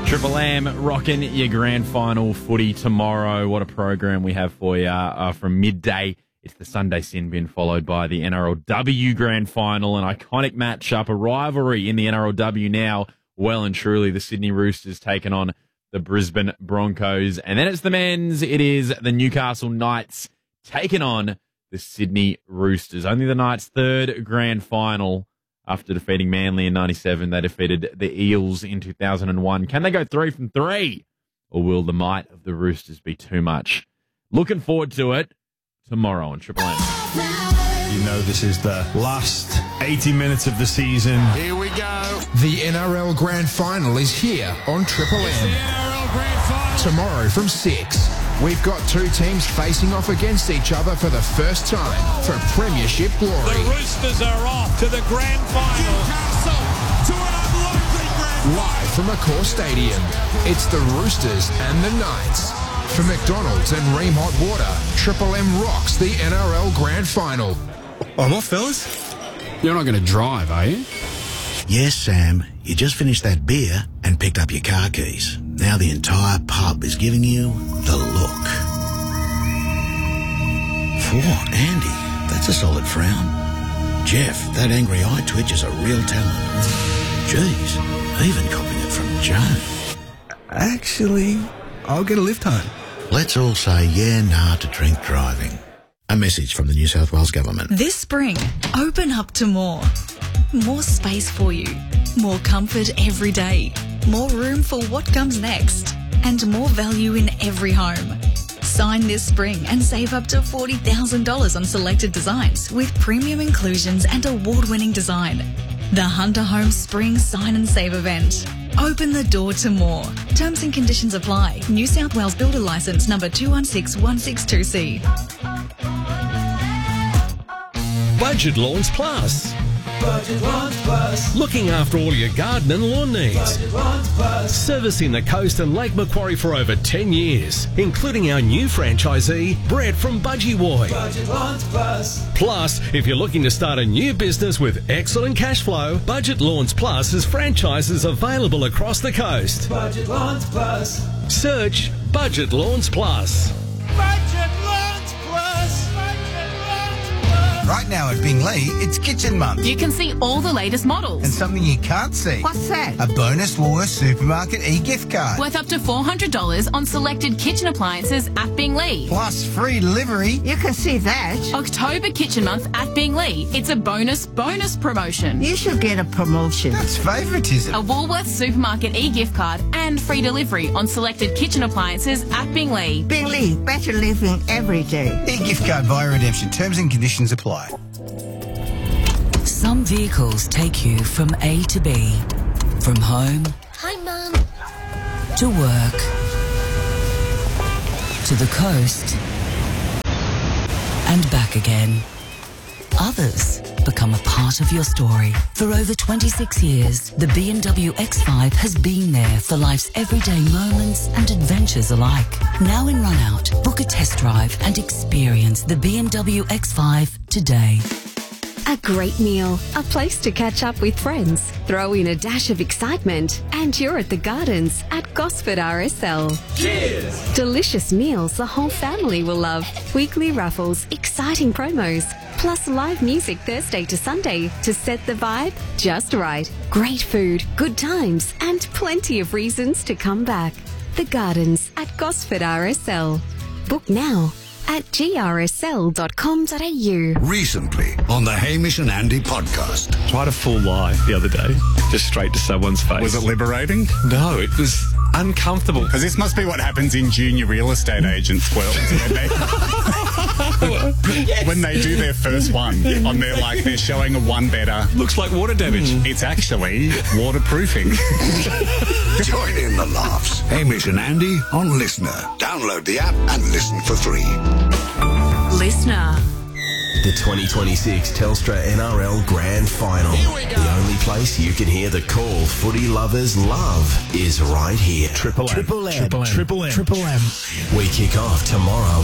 Triple M rocking your grand final footy tomorrow. What a program we have for you from midday. It's the Sunday Sin Bin followed by the NRLW grand final, an iconic matchup, a rivalry in the NRLW now. Well and truly, the Sydney Roosters taking on the Brisbane Broncos. And then it's the men's. It is the Newcastle Knights taking on the Sydney Roosters. Only the Knights' third grand final. After defeating Manly in 97, they defeated the Eels in 2001. Can they go 3 from 3? Or will the might of the Roosters be too much? Looking forward to it tomorrow on Triple M. You know this is the last 80 minutes of the season. Here we go. The NRL Grand Final is here on Triple M. The NRL Grand Final. Tomorrow from 6. We've got two teams facing off against each other for the first time for Premiership glory. The Roosters are off to the Grand Final. Newcastle to an unlikely Grand Final. Live from Accor Stadium, it's the Roosters and the Knights. For McDonald's and Ream Hot Water, Triple M rocks the NRL Grand Final. Oh, what, fellas? You're not going to drive, are you? Yes, Sam. You just finished that beer and picked up your car keys. Now the entire pub is giving you the look. Whoa, Andy, that's a solid frown. Jeff, that angry eye twitch is a real talent. Jeez, even copying it from Joe. Actually, I'll get a lift home. Let's all say yeah, nah to drink driving. A message from the New South Wales Government. This spring, open up to more. More space for you. More comfort every day. More room for what comes next. And more value in every home. Sign this spring and save up to $40,000 on selected designs with premium inclusions and award-winning design. The Hunter Home Spring Sign and Save event. Open the door to more. Terms and conditions apply. New South Wales Builder Licence number 216162C. Budget Lawns Plus. Budget Lawns Plus. Looking after all your garden and lawn needs. Budget Lawns Plus. Servicing the coast and Lake Macquarie for over 10 years, including our new franchisee, Brett from Budgie Woy. Budget Lawns Plus. Plus, if you're looking to start a new business with excellent cash flow, Budget Lawns Plus has franchises available across the coast. Budget Lawns Plus. Search Budget Lawns Plus. Budget Lawns Plus. Budget Lawns Plus. Right now at Bingley, it's Kitchen Month. You can see all the latest models. And something you can't see. What's that? A bonus Woolworths Supermarket e-gift card. Worth up to $400 on selected kitchen appliances at Bingley. Plus free delivery. You can see that. October Kitchen Month at Bingley. It's a bonus promotion. You should get a promotion. That's favouritism. A Woolworths Supermarket e-gift card and free delivery on selected kitchen appliances at Bingley. Bingley, better living every day. E-gift card via redemption. Terms and conditions apply. Some vehicles take you from A to B. From home. Hi, Mum. To work. To the coast. And back again. Others become a part of your story. For over 26 years, the BMW X5 has been there for life's everyday moments and adventures alike. Now in run-out, book a test drive and experience the BMW X5 today. A great meal, a place to catch up with friends, throw in a dash of excitement, and you're at the Gardens at Gosford RSL. Cheers! Delicious meals the whole family will love. Weekly raffles, exciting promos, plus live music Thursday to Sunday to set the vibe just right. Great food, good times, and plenty of reasons to come back. The Gardens at Gosford RSL. Book now at grsl.com.au. Recently on the Hamish and Andy podcast. Tried a full lie the other day, just straight to someone's face. Was it liberating? No, it was uncomfortable. Because this must be what happens in junior real estate agents' worlds when they do their first one on their, like, they're showing a one better. Looks like water damage. It's actually waterproofing. Join in the laughs. Hamish and Andy on Listener. Download the app and listen for free. Listener. The 2026 Telstra NRL Grand Final. The only place you can hear the call footy lovers love is right here. Triple M. We kick off tomorrow